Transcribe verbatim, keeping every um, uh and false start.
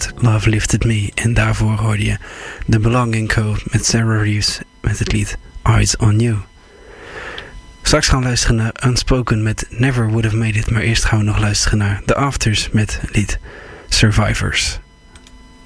met Love Lifted Me. En daarvoor hoorde je The Belonging Code met Sarah Reeves met het lied Eyes on You. Straks gaan we luisteren naar Unspoken met Never Would Have Made It. Maar eerst gaan we nog luisteren naar The Afters met het lied Survivors.